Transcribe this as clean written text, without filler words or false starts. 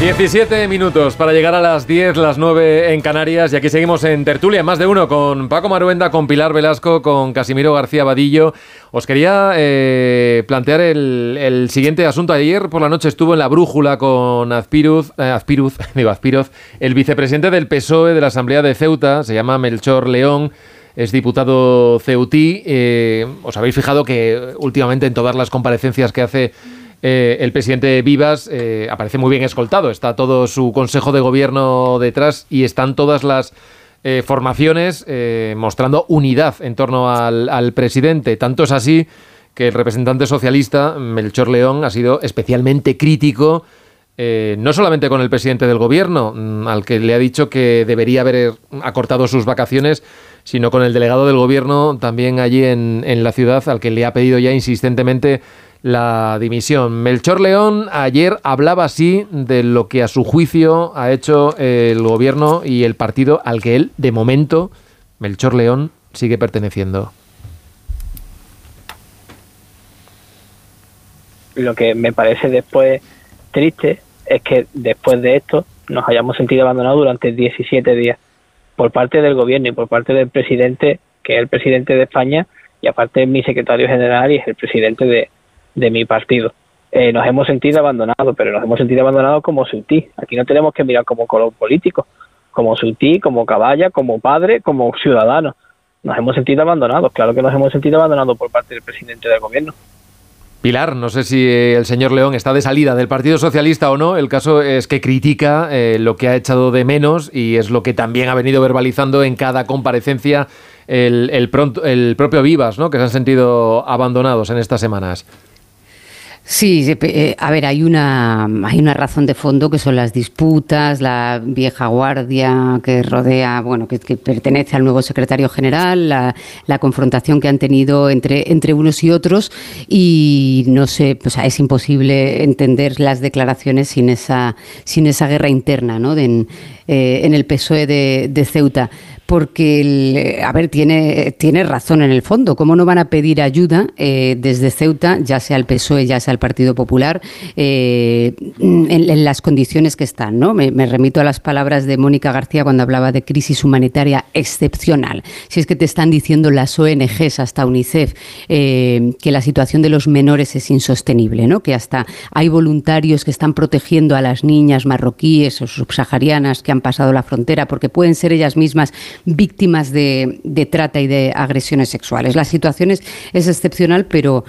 17 minutos para llegar a las 10, las 9 en Canarias, y aquí seguimos en tertulia, más de uno, con Paco Maruenda, con Pilar Velasco, con Casimiro García Vadillo. Os quería plantear el siguiente asunto. Ayer por la noche estuvo en La Brújula con Azpiroz, el vicepresidente del PSOE de la Asamblea de Ceuta, se llama Melchor León, es diputado ceutí. Os habéis fijado que últimamente en todas las comparecencias que hace el presidente Vivas aparece muy bien escoltado, está todo su consejo de gobierno detrás y están todas las formaciones mostrando unidad en torno al presidente. Tanto es así que el representante socialista, Melchor León, ha sido especialmente crítico, no solamente con el presidente del gobierno, al que le ha dicho que debería haber acortado sus vacaciones, sino con el delegado del gobierno también allí en la ciudad, al que le ha pedido ya insistentemente la dimisión. Melchor León ayer hablaba así de lo que a su juicio ha hecho el gobierno y el partido al que él, de momento, Melchor León, sigue perteneciendo. Lo que me parece después triste es que después de esto nos hayamos sentido abandonados durante 17 días por parte del gobierno y por parte del presidente, que es el presidente de España, y aparte es mi secretario general y es el presidente de mi partido. Nos hemos sentido abandonados, pero nos hemos sentido abandonados como ceutí. Aquí no tenemos que mirar como color político, como ceutí, como caballa, como padre, como ciudadano. Nos hemos sentido abandonados, claro que nos hemos sentido abandonados por parte del presidente del gobierno. Pilar, no sé si el señor León está de salida del Partido Socialista o no. El caso es que critica lo que ha echado de menos, y es lo que también ha venido verbalizando en cada comparecencia el propio Vivas, ¿no?, que se han sentido abandonados en estas semanas. Sí, a ver, hay una razón de fondo, que son las disputas, la vieja guardia que rodea, bueno, que pertenece al nuevo secretario general, la confrontación que han tenido entre unos y otros, y no sé, pues es imposible entender las declaraciones sin esa guerra interna, ¿no?, en el PSOE de Ceuta. Porque, tiene razón en el fondo. ¿Cómo no van a pedir ayuda desde Ceuta, ya sea el PSOE, ya sea el Partido Popular, en las condiciones que están, ¿no? Me remito a las palabras de Mónica García cuando hablaba de crisis humanitaria excepcional. Si es que te están diciendo las ONGs, hasta UNICEF, que la situación de los menores es insostenible, ¿no?, que hasta hay voluntarios que están protegiendo a las niñas marroquíes o subsaharianas que han pasado la frontera, porque pueden ser ellas mismas víctimas de trata y de agresiones sexuales. La situación es excepcional, pero